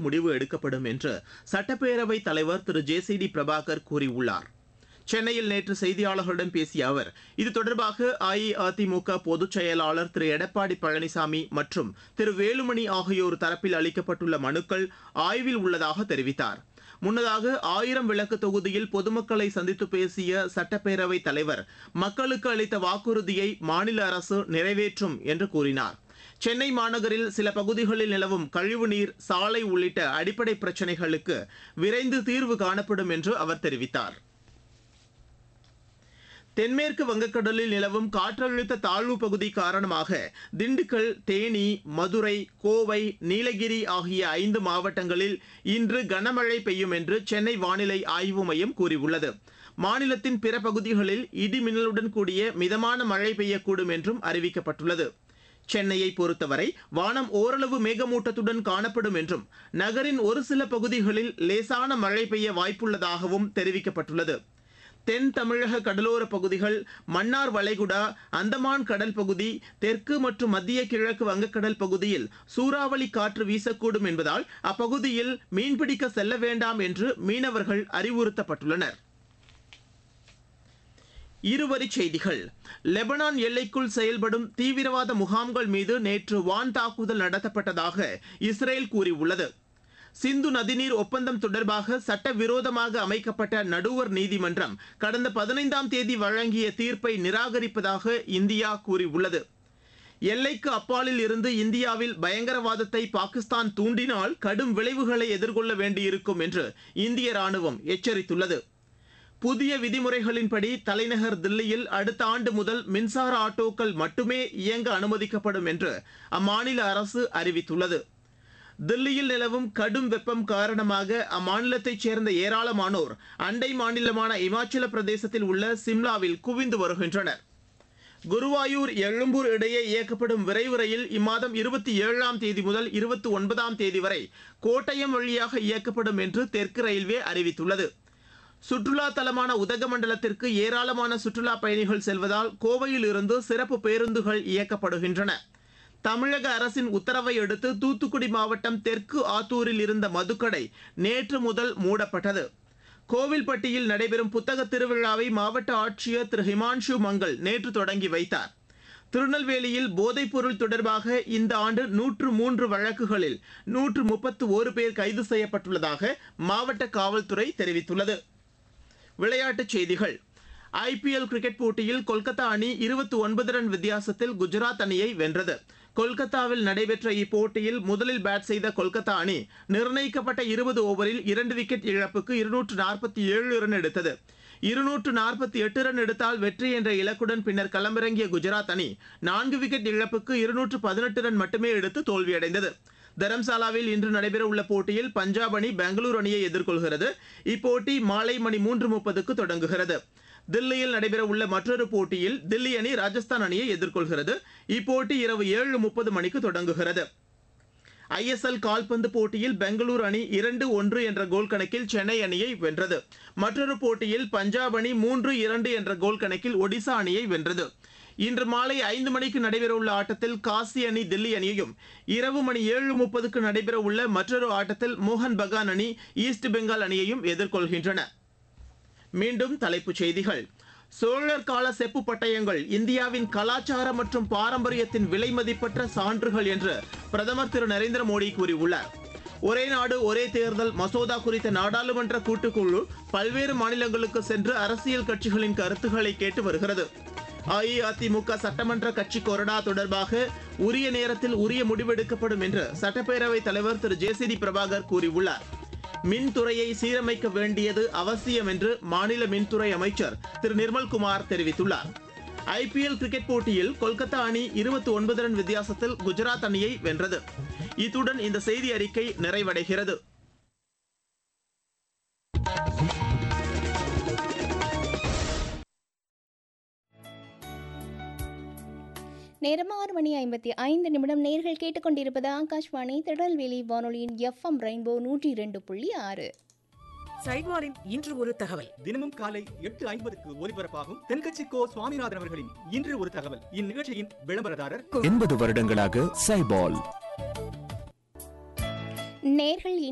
முடிவு எடுக்கப்படும் என்று சட்டப்பேரவைத் தலைவர் திரு ஜே.சி.டி. பிரபாகர் கூறியுள்ளார். சென்னையில் நேற்று செய்தியாளர்களிடம் பேசிய அவர், இது தொடர்பாக அஇஅதிமுக பொதுச் செயலாளர் திரு எடப்பாடி பழனிசாமி மற்றும் திரு வேலுமணி ஆகியோர் தரப்பில் அளிக்கப்பட்டுள்ள மனுக்கள் ஆய்வில் உள்ளதாக தெரிவித்தார். முன்னதாக 1000 விளக்கு தொகுதியில் பொதுமக்களை சந்தித்து பேசிய சட்டப்பேரவைத் தலைவர், மக்களுக்கு அளித்த வாக்குறுதியை மாநில அரசு நிறைவேற்றும் என்று கூறினார். சென்னை மாநகரில் சில பகுதிகளில் நிலவும் கழிவுநீர், சாலை உள்ளிட்ட அடிப்படை பிரச்சினைகளுக்கு விரைந்து தீர்வு காணப்படும் என்று அவர் தெரிவித்தார். தென்மேற்கு வங்கக்கடலில் நிலவும் காற்றழுத்த தாழ்வு பகுதி காரணமாக திண்டுக்கல், தேனி, மதுரை, கோவை, நீலகிரி ஆகிய 5 மாவட்டங்களில் இன்று கனமழை பெய்யும் என்று சென்னை வானிலை ஆய்வு மையம் கூறியுள்ளது. மாநிலத்தின் பிற பகுதிகளில் இடி மின்னலுடன் கூடிய மிதமான மழை பெய்யக்கூடும் என்றும் அறிவிக்கப்பட்டுள்ளது. சென்னையை பொறுத்தவரை வானம் ஓரளவு மேகமூட்டத்துடன் காணப்படும் என்றும் நகரின் ஒரு சில பகுதிகளில் லேசான மழை பெய்ய வாய்ப்புள்ளதாகவும் தெரிவிக்கப்பட்டுள்ளது. தென் தமிழக கடலோர பகுதிகள், மன்னார் வளைகுடா, அந்தமான் கடல் பகுதி, தெற்கு மற்றும் மத்திய கிழக்கு வங்கக்கடல் பகுதியில் சூறாவளி காற்று வீசக்கூடும் என்பதால் அப்பகுதியில் மீன்பிடிக்க செல்ல வேண்டாம் என்று மீனவர்கள் அறிவுறுத்தப்பட்டுள்ளனர். இருவரிச் செய்திகள். லெபனான் எல்லைக்குள் செயல்படும் தீவிரவாத முகாம்கள் மீது நேற்று வான் தாக்குதல் நடத்தப்பட்டதாக இஸ்ரேல் கூறியுள்ளது. சிந்து நதிநீர் ஒப்பந்தம் தொடர்பாக சட்டவிரோதமாக அமைக்கப்பட்ட நடுவர் நீதிமன்றம் கடந்த 15ஆம் தேதி வழங்கிய தீர்ப்பை நிராகரிப்பதாக இந்தியா கூறியுள்ளது. எல்லைக்கு அப்பாலில் இருந்து இந்தியாவில் பயங்கரவாதத்தை பாகிஸ்தான் தூண்டினால் கடும் விளைவுகளை எதிர்கொள்ள வேண்டியிருக்கும் என்று இந்திய ராணுவம் எச்சரித்துள்ளது. புதிய விதிமுறைகளின்படி தலைநகர் தில்லியில் அடுத்த ஆண்டு முதல் மின்சார ஆட்டோக்கள் மட்டுமே இயங்க அனுமதிக்கப்படும் என்று அம்மாநில அரசு அறிவித்துள்ளது. தில்லியில் நிலவும் கடும் வெப்பம் காரணமாக அம்மாநிலத்தைச் சேர்ந்த ஏராளமானோர் அண்டை மாநிலமான இமாச்சல பிரதேசத்தில் உள்ள சிம்லாவில் குவிந்து வருகின்றனர். குருவாயூர் எழும்பூர் இடையே இயக்கப்படும் விரைவு ரயில் இம்மாதம் 27ஆம் தேதி முதல் 29ஆம் தேதி வரை கோட்டயம் வழியாக இயக்கப்படும் என்று தெற்கு ரயில்வே அறிவித்துள்ளது. சுற்றுலா தலமான உதகமண்டலத்திற்கு ஏராளமான சுற்றுலா பயணிகள் செல்வதால் கோவையில் இருந்து சிறப்பு பேருந்துகள் இயக்கப்படுகின்றன. தமிழக அரசின் உத்தரவை அடுத்து தூத்துக்குடி மாவட்டம் தெற்கு ஆத்தூரில் இருந்த மதுக்கடை நேற்று முதல் மூடப்பட்டது. கோவில்பட்டியில் நடைபெறும் புத்தக திருவிழாவை மாவட்ட ஆட்சியர் திரு ஹிமான்ஷு மங்கள் நேற்று தொடங்கி வைத்தார். திருநெல்வேலியில் போதைப்பொருள் தொடர்பாக இந்த ஆண்டு 103 வழக்குகளில் 131 பேர் கைது செய்யப்பட்டுள்ளதாக மாவட்ட காவல்துறை தெரிவித்துள்ளது. விளையாட்டுச் செய்திகள். ஐபிஎல் கிரிக்கெட் போட்டியில் கொல்கத்தா அணி 29 ரன் வித்தியாசத்தில் குஜராத் அணியை வென்றது. கொல்கத்தாவில் நடைபெற்ற இப்போட்டியில் முதலில் பேட் செய்த கொல்கத்தா அணி நிர்ணயிக்கப்பட்ட 20 ஓவரில் 2 விக்கெட் இழப்புக்கு 247 ரன் எடுத்தது. 248 ரன் எடுத்தால் வெற்றி என்ற இலக்குடன் பின்னர் களமிறங்கிய குஜராத் அணி 4 விக்கெட் இழப்புக்கு 218 ரன் மட்டுமே எடுத்து தோல்வியடைந்தது. தரம்சாலாவில் இன்று நடைபெறவுள்ள போட்டியில் பஞ்சாப் அணி பெங்களூரு அணியை எதிர்கொள்கிறது. இப்போட்டி மாலை மணி 3:30க்கு தொடங்குகிறது. தில்லியில் நடைபெறவுள்ள மற்றொரு போட்டியில் தில்லி அணி ராஜஸ்தான் அணியை எதிர்கொள்கிறது. இப்போட்டி இரவு 7:30 மணிக்கு தொடங்குகிறது. ஐஎஸ்எல் கால்பந்து போட்டியில் பெங்களூரு அணி 2-1 என்ற கோல் கணக்கில் சென்னை அணியை வென்றது. மற்றொரு போட்டியில் பஞ்சாப் அணி 3-2 என்ற கோல் கணக்கில் ஒடிசா அணியை வென்றது. இன்று மாலை 5 மணிக்கு நடைபெறவுள்ள ஆட்டத்தில் காசி அணி தில்லி அணியையும், இரவு மணி 7:30க்கு நடைபெறவுள்ள மற்றொரு ஆட்டத்தில் மோகன் பகான் அணி ஈஸ்ட் பெங்கால் அணியையும் எதிர்கொள்கின்றன. மீண்டும் தலைப்புச் செய்திகள். சோழர் கால செப்பு பட்டயங்கள் இந்தியாவின் கலாச்சார மற்றும் பாரம்பரியத்தின் விலைமதிப்பற்ற சான்றுகள் என்று பிரதமர் திரு நரேந்திர மோடி கூறியுள்ளார். ஒரே நாடு ஒரே தேர்தல் மசோதா குறித்த நாடாளுமன்ற கூட்டுக்குழு பல்வேறு மாநிலங்களுக்கு சென்று அரசியல் கட்சிகளின் கருத்துக்களை கேட்டு வருகிறது. அஇஅதிமுக சட்டமன்ற கட்சி கொறடா தொடர்பாக உரிய நேரத்தில் உரிய முடிவெடுக்கப்படும் என்று சட்டப்பேரவைத் தலைவர் திரு ஜே.சி.டி. பிரபாகர் கூறியுள்ளார். மின்துறையை சீரமைக்க வேண்டியது அவசியம் என்று மாநில மின்துறை அமைச்சர் திரு நிர்மல்குமார் தெரிவித்துள்ளார். ஐபிஎல் கிரிக்கெட் போட்டியில் கொல்கத்தா அணி 29 ரன் வித்தியாசத்தில் குஜராத் அணியை வென்றது. இத்துடன் இந்த செய்தி அறிக்கை நிறைவடைகிறது. நேரம் 6:55 நேர்கள் கேட்டுக்கொண்டிருப்பது ஆகாஷ்வாணி திருநெல்வேலி வானொலியின் எஃப்எம் ரெயின்போ 102.6. சைட்வாரின் இன்று ஒரு தகவல். தினமும் காலை 8:50க்கு ஒலிபரப்பாகும் தென்கட்சி கோ சுவாமிநாதன் அவர்களின் இன்று ஒரு தகவல். இந்நிகழ்ச்சியின் விளம்பரதாரர் 80 வருடங்களாக சைபால். நேர்கள்